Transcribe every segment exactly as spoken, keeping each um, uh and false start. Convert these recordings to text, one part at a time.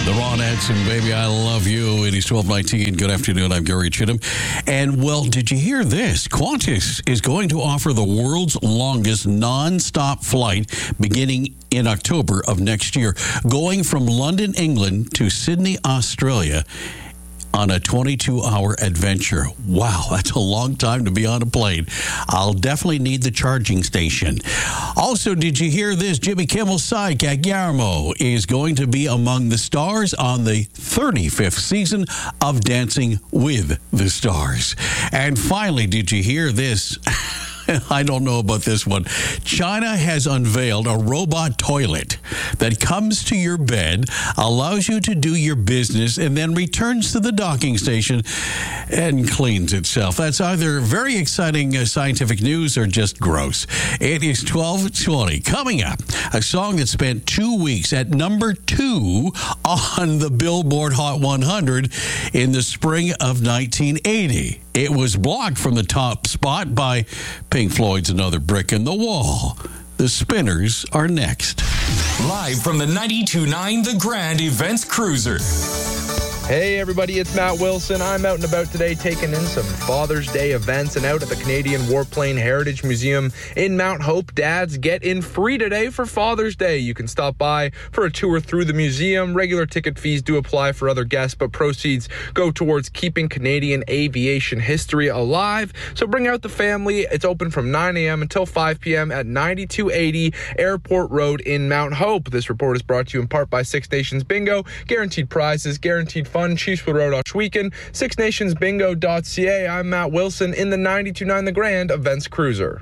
The Ron Anson, Baby, I Love You. It is twelve nineteen. Good afternoon. I'm Gary Chittum. And, well, did you hear this? Qantas is going to offer the world's longest non-stop flight beginning in October of next year, going from London, England to Sydney, Australia, on a twenty-two hour adventure. Wow, that's a long time to be on a plane. I'll definitely need the charging station. Also, did you hear this? Jimmy Kimmel's sidekick, Guillermo, is going to be among the stars on the thirty-fifth season of Dancing with the Stars. And finally, did you hear this? I don't know about this one. China has unveiled a robot toilet that comes to your bed, allows you to do your business, and then returns to the docking station and cleans itself. That's either very exciting uh, scientific news or just gross. It is twelve twenty. Coming up, a song that spent two weeks at number two on the Billboard Hot one hundred in the spring of nineteen eighty. It was blocked from the top spot by Pink Floyd's Another Brick in the Wall. The Spinners are next. Live from the ninety-two point nine The Grand Events Cruiser. Hey everybody, it's Matt Wilson. I'm out and about today taking in some Father's Day events and out at the Canadian Warplane Heritage Museum in Mount Hope. Dads, get in free today for Father's Day. You can stop by for a tour through the museum. Regular ticket fees do apply for other guests, but proceeds go towards keeping Canadian aviation history alive. So bring out the family. It's open from nine a.m. until five p.m. at ninety-two eighty Airport Road in Mount Hope. This report is brought to you in part by Six Nations Bingo. Guaranteed prizes, guaranteed fun. Chiefswood Road, Weekend. Six Nations Bingo dot C A. I'm Matt Wilson in the ninety-two point nine The Grand Events Cruiser.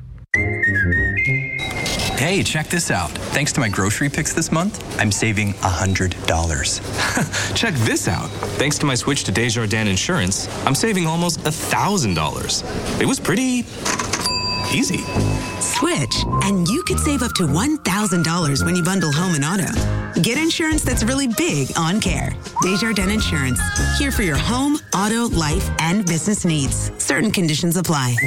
Hey, check this out. Thanks to my grocery picks this month, I'm saving one hundred dollars. Check this out. Thanks to my switch to Desjardins Insurance, I'm saving almost one thousand dollars. It was pretty easy. Switch, and you could save up to one thousand dollars when you bundle home and auto. Get insurance that's really big on care. Desjardins Insurance, here for your home, auto, life, and business needs. Certain conditions apply.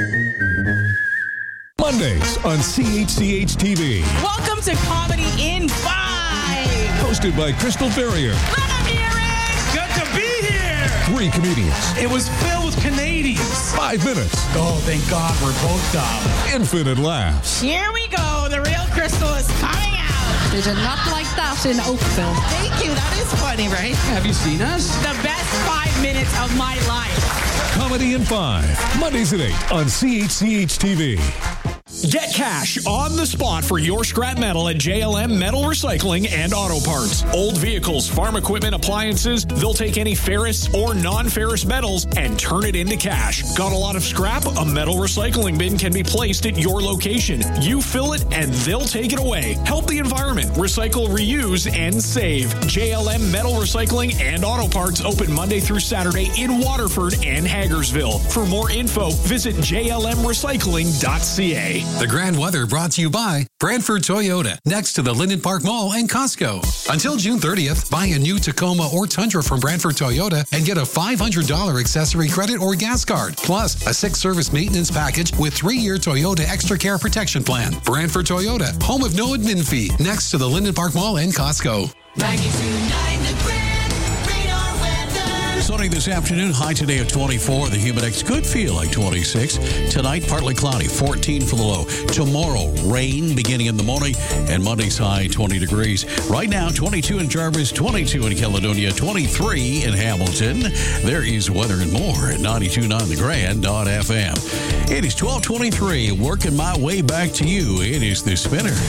Mondays on C H C H T V. Welcome to Comedy in Five. Hosted by Crystal Ferrier. Let them hear it. Good to be here. Three comedians. It was filled with Canadians. Five minutes. Oh, thank God we're both dumb. Infinite laughs. Here we go. The real Crystal is coming out. There's a nut like that in Oakville. Thank you. That is funny, right? Have you seen us? The best five minutes of my life. Comedy in Five. Mondays at eight on C H C H T V. Get cash on the spot for your scrap metal at J L M Metal Recycling and Auto Parts. Old vehicles, farm equipment, appliances, they'll take any ferrous or non-ferrous metals and turn it into cash. Got a lot of scrap? A metal recycling bin can be placed at your location. You fill it and they'll take it away. Help the environment. Recycle, reuse, and save. J L M Metal Recycling and Auto Parts open Monday through Saturday in Waterford and Hagersville. For more info, visit J L M recycling dot C A. The grand weather brought to you by Brantford Toyota, next to the Linden Park Mall and Costco. Until June thirtieth, buy a new Tacoma or Tundra from Brantford Toyota and get a five hundred dollars accessory credit or gas card, plus a six-service maintenance package with three-year Toyota Extra Care Protection Plan. Brantford Toyota, home of no admin fee, next to the Linden Park Mall and Costco. Sunny this afternoon, high today of twenty-four. The Humidex could feel like twenty-six. Tonight, partly cloudy, fourteen for the low. Tomorrow, rain beginning in the morning, and Monday's high, twenty degrees. Right now, twenty-two in Jarvis, twenty-two in Caledonia, twenty-three in Hamilton. There is weather and more at ninety-two point nine The Grand F M. It is twelve twenty-three, working my way back to you. It is The Spinner.